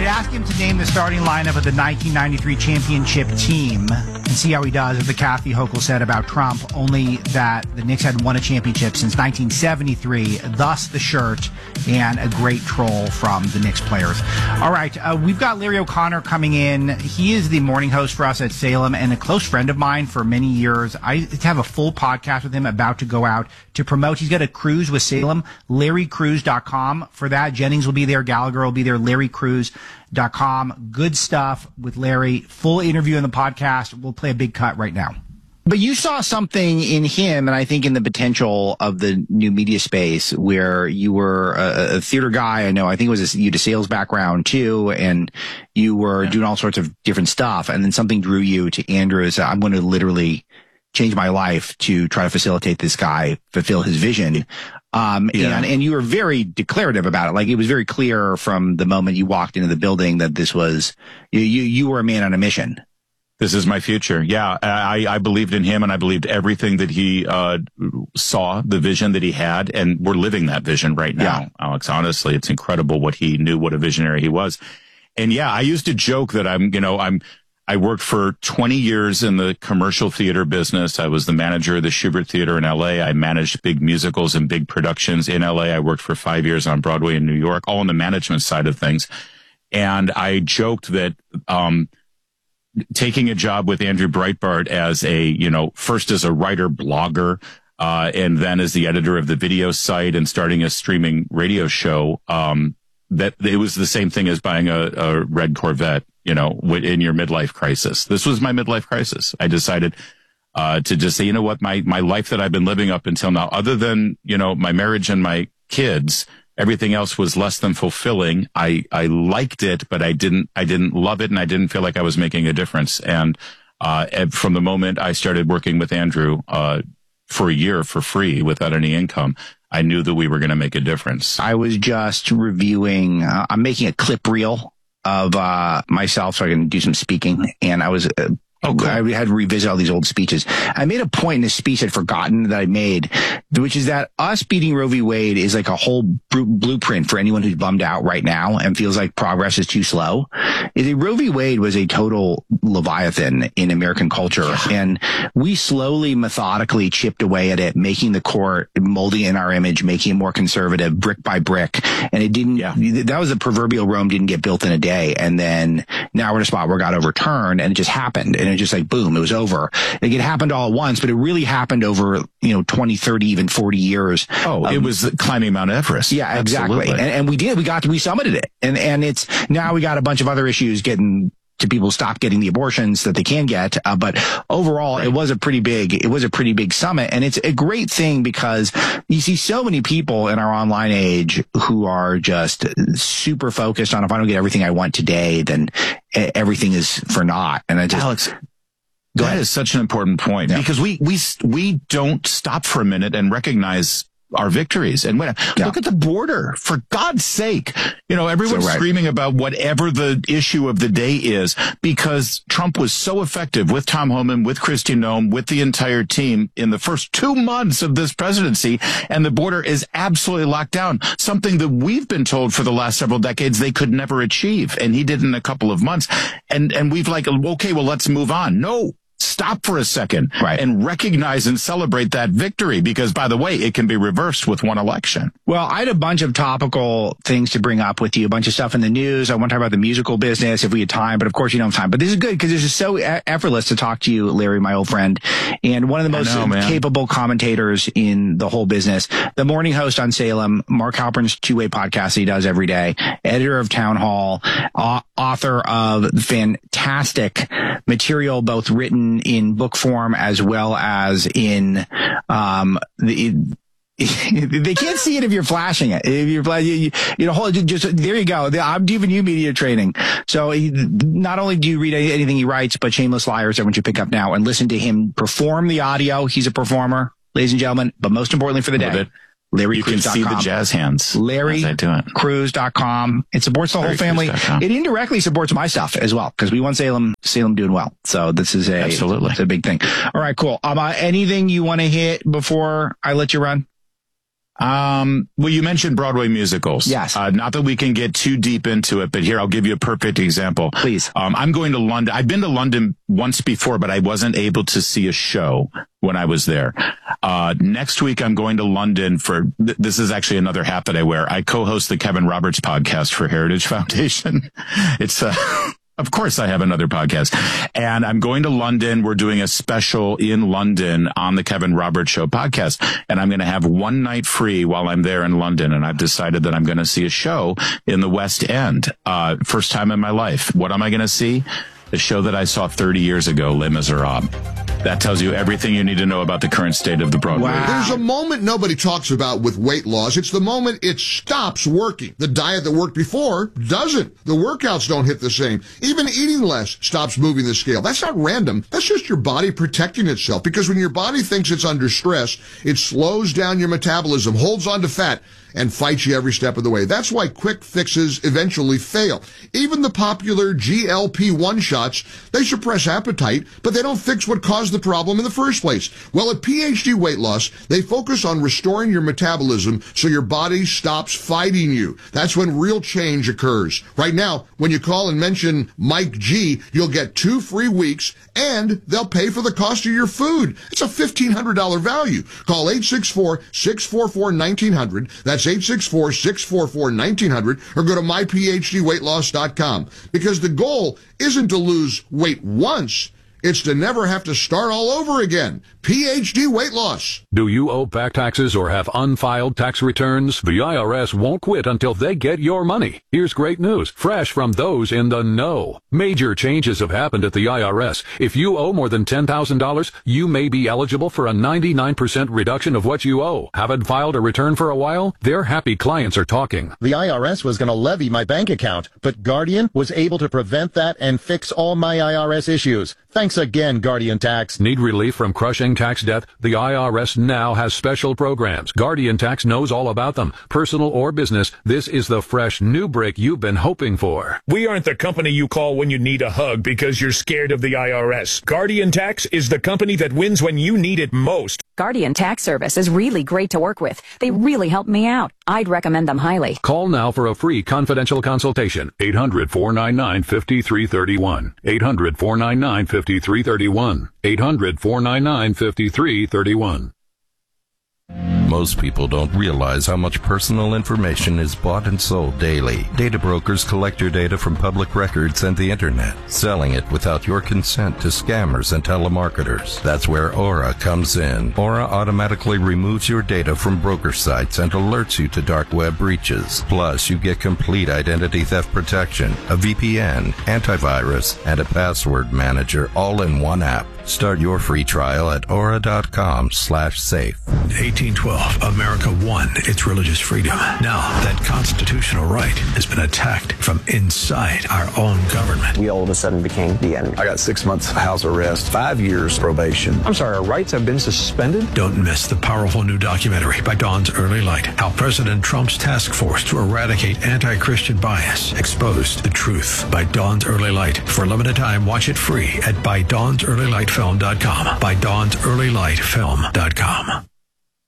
ask him to name the starting lineup of the 1993 championship team and see how he does, as the Kathy Hochul said about Trump, only that the Knicks hadn't won a championship since 1973, thus the shirt and a great troll from the Knicks players. All right, we've got Larry O'Connor coming in. He is the morning host for us at Salem and a close friend of mine for many years. I have a full podcast with him about to go out to promote. He's got a cruise with Salem, LarryCruise.com. For that, Jennings will be there, Gallagher will be there, LarryCruise.com. Good stuff with Larry. Full interview in the podcast. We'll play a big cut right now. But you saw something in him, and I think in the potential of the new media space, where you were a theater guy. I know, I think it was you had a sales background too, and you were doing all sorts of different stuff. And then something drew you to Andrew and said, I'm going to literally change my life to try to facilitate this guy fulfill his vision. And you were very declarative about it. Like, it was very clear from the moment you walked into the building that this was, you were a man on a mission. This is my future. Yeah, I believed in him, and I believed everything that he saw, the vision that he had, and we're living that vision right now, Alex. Honestly, it's incredible what he knew, what a visionary he was. And yeah, I used to joke that I worked for 20 years in the commercial theater business. I was the manager of the Shubert Theater in LA. I managed big musicals and big productions in LA. I worked for 5 years on Broadway in New York, all on the management side of things. And I joked that, taking a job with Andrew Breitbart as first as a writer, blogger, and then as the editor of the video site and starting a streaming radio show, that it was the same thing as buying a red Corvette, in your midlife crisis. This was my midlife crisis. I decided, to just say, you know what, my life that I've been living up until now, other than, my marriage and my kids, everything else was less than fulfilling. I liked it, but I didn't love it, and I didn't feel like I was making a difference. And from the moment I started working with Andrew for a year for free without any income, I knew that we were going to make a difference. I was just reviewing, I'm making a clip reel of myself so I can do some speaking, and I was cool. I had to revisit all these old speeches. I made a point in this speech I'd forgotten that I made, which is that us beating Roe v. Wade is like a whole blueprint for anyone who's bummed out right now and feels like progress is too slow. Roe v. Wade was a total leviathan in American culture, and we slowly, methodically chipped away at it, making the court, molding in our image, making it more conservative, brick by brick. And it didn't, that was the proverbial Rome didn't get built in a day. And then now we're in a spot where it got overturned, and it just happened. And it just like, boom, it was over. Like, it happened all at once, but it really happened over, 20, 30, even 40 years. It was climbing Mount Everest. Yeah, exactly. And we summited it. And it's, now we got a bunch of other issues getting to people stop getting the abortions that they can get. But overall, it was a pretty big summit. And it's a great thing because you see so many people in our online age who are just super focused on, if I don't get everything I want today, then everything is for naught. And Alex, that is such an important point, because we don't stop for a minute and recognize our victories. And look at the border, for God's sake. Everyone's screaming about whatever the issue of the day is, because Trump was so effective with Tom Homan, with Kristi Noem, with the entire team in the first 2 months of this presidency, and the border is absolutely locked down, something that we've been told for the last several decades they could never achieve. And he did in a couple of months. And we've okay, well, let's move on. No. Stop for a second and recognize and celebrate that victory, because, by the way, it can be reversed with one election. Well, I had a bunch of topical things to bring up with you, a bunch of stuff in the news. I want to talk about the musical business if we had time, but of course you don't have time. But this is good because this is so effortless to talk to you, Larry, my old friend, and one of the most capable commentators in the whole business. The morning host on Salem, Mark Halpern's two-way podcast that he does every day, editor of Town Hall, author of fantastic material, both written in book form as well as in they can't see it if you're flashing it. If you're just there you go. I'm giving you media training. So not only do you read anything he writes, but Shameless Liars, everyone should pick up now and listen to him perform the audio. He's a performer, ladies and gentlemen. But most importantly for the day, LarryCruise.com. You can see the jazz hands. LarryCruise.com. It supports the whole family. It indirectly supports my stuff as well, because we want Salem doing well. So this is absolutely it's a big thing. All right, cool. Anything you want to hit before I let you run? Well, you mentioned Broadway musicals. Yes. Not that we can get too deep into it, but here, I'll give you a perfect example. Please. I'm going to London. I've been to London once before, but I wasn't able to see a show when I was there. Next week, I'm going to London for, this is actually another hat that I wear. I co-host the Kevin Roberts podcast for Heritage Foundation. It's, of course, I have another podcast. And I'm going to London. We're doing a special in London on the Kevin Roberts Show podcast. And I'm going to have one night free while I'm there in London. And I've decided that I'm going to see a show in the West End. First time in my life. What am I going to see? The show that I saw 30 years ago, Les Miserables. That tells you everything you need to know about the current state of the Broadway. Wow. There's a moment nobody talks about with weight loss. It's the moment it stops working. The diet that worked before doesn't. The workouts don't hit the same. Even eating less stops moving the scale. That's not random. That's just your body protecting itself. Because when your body thinks it's under stress, it slows down your metabolism, holds on to fat, and fights you every step of the way. That's why quick fixes eventually fail. Even the popular GLP-1 shots, they suppress appetite, but they don't fix what caused the problem in the first place. Well, at PhD Weight Loss, they focus on restoring your metabolism so your body stops fighting you. That's when real change occurs. Right now, when you call and mention Mike G, you'll get 2 free weeks, and they'll pay for the cost of your food. It's a $1,500 value. Call 864-644-1900. That's 864-644-1900, or go to myphdweightloss.com. Because the goal isn't to lose weight once, it's to never have to start all over again. PhD Weight Loss. Do you owe back taxes or have unfiled tax returns? The IRS won't quit until they get your money. Here's great news, fresh from those in the know. Major changes have happened at the IRS. If you owe more than $10,000, you may be eligible for a 99% reduction of what you owe. Haven't filed a return for a while? Their happy clients are talking. The IRS was going to levy my bank account, but Guardian was able to prevent that and fix all my IRS issues. Thanks again, Guardian Tax. Need relief from crushing tax debt? The IRS now has special programs. Guardian Tax knows all about them. Personal or business, this is the fresh new break you've been hoping for. We aren't the company you call when you need a hug because you're scared of the IRS. Guardian Tax is the company that wins when you need it most. Guardian Tax Service is really great to work with. They really helped me out. I'd recommend them highly. Call now for a free confidential consultation. 800-499-5331. 800-499-5331. 800-499-5331. Most people don't realize how much personal information is bought and sold daily. Data brokers collect your data from public records and the internet, selling it without your consent to scammers and telemarketers. That's where Aura comes in. Aura automatically removes your data from broker sites and alerts you to dark web breaches. Plus, you get complete identity theft protection, a VPN, antivirus, and a password manager all in one app. Start your free trial at aura.com/safe. 1812, America won its religious freedom. Now, that constitutional right has been attacked from inside our own government. We all of a sudden became the enemy. I got 6 months house arrest, 5 years probation. I'm sorry, our rights have been suspended? Don't miss the powerful new documentary by Dawn's Early Light, how President Trump's task force to eradicate anti-Christian bias exposed the truth, by Dawn's Early Light. For a limited time, watch it free at ByDawnsEarlyLightFilm.com. ByDawnsEarlyLightFilm.com.